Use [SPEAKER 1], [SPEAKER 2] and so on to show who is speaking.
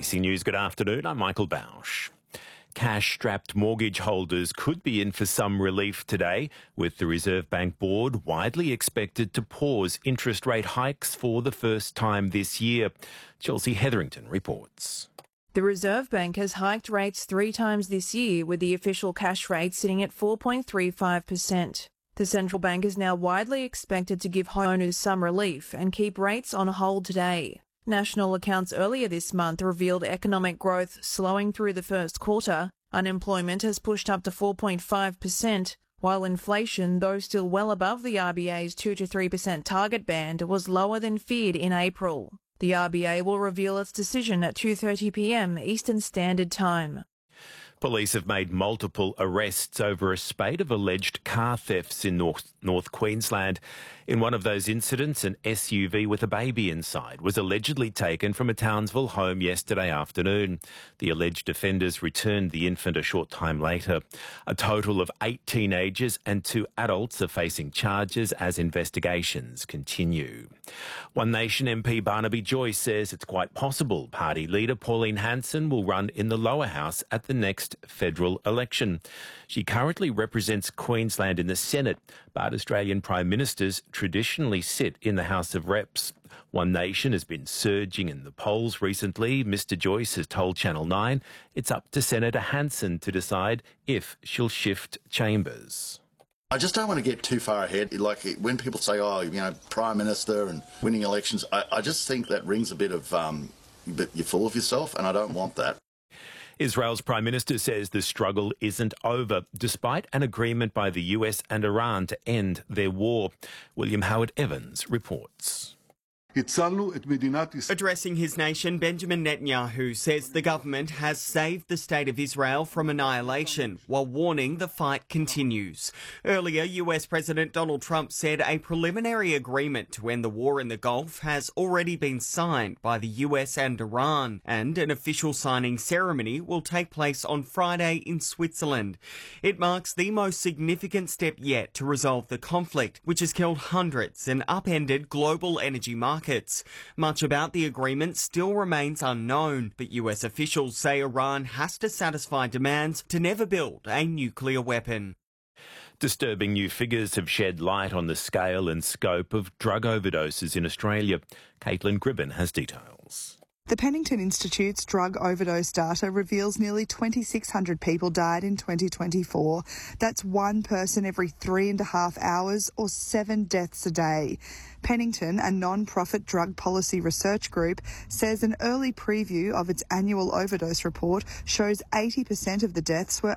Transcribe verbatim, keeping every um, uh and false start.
[SPEAKER 1] C News, good afternoon. I'm Michael Bausch. Cash-strapped mortgage holders could be in for some relief today, with the Reserve Bank Board widely expected to pause interest rate hikes for the first time this year. Chelsea Hetherington reports.
[SPEAKER 2] The Reserve Bank has hiked rates three times this year, with the official cash rate sitting at four point three five percent. The central bank is now widely expected to give homeowners some relief and keep rates on hold today. National accounts earlier this month revealed economic growth slowing through the first quarter. Unemployment has pushed up to four point five percent, while inflation, though still well above the R B A's two to three percent target band, was lower than feared in April. The R B A will reveal its decision at two thirty p m Eastern Standard Time.
[SPEAKER 1] Police have made multiple arrests over a spate of alleged car thefts in North, North Queensland. In one of those incidents, an S U V with a baby inside was allegedly taken from a Townsville home yesterday afternoon. The alleged offenders returned the infant a short time later. A total of eight teenagers and two adults are facing charges as investigations continue. One Nation M P Barnaby Joyce says it's quite possible party leader Pauline Hanson will run in the lower house at the next federal election. She currently represents Queensland in the Senate, but Australian Prime Ministers traditionally sit in the House of Reps. One Nation has been surging in the polls recently. Mister Joyce has told Channel nine it's up to Senator Hanson to decide if she'll shift chambers.
[SPEAKER 3] I just don't want to get too far ahead. Like when people say, oh, you know, Prime Minister and winning elections, I, I just think that rings a bit of, um, but you're full of yourself, and I don't want that.
[SPEAKER 1] Israel's Prime Minister says the struggle isn't over, despite an agreement by the U S and Iran to end their war. William Howard Evans reports.
[SPEAKER 4] Addressing his nation, Benjamin Netanyahu says the government has saved the state of Israel from annihilation, while warning the fight continues. Earlier, U S President Donald Trump said a preliminary agreement to end the war in the Gulf has already been signed by the U S and Iran, and an official signing ceremony will take place on Friday in Switzerland. It marks the most significant step yet to resolve the conflict, which has killed hundreds and upended global energy markets. Much about the agreement still remains unknown, but U S officials say Iran has to satisfy demands to never build a nuclear weapon.
[SPEAKER 1] Disturbing new figures have shed light on the scale and scope of drug overdoses in Australia. Caitlin Gribben has details.
[SPEAKER 5] The Pennington Institute's drug overdose data reveals nearly twenty-six hundred people died in twenty twenty-four. That's one person every three and a half hours, or seven deaths a day. Pennington, a non-profit drug policy research group, says an early preview of its annual overdose report shows eighty percent of the deaths were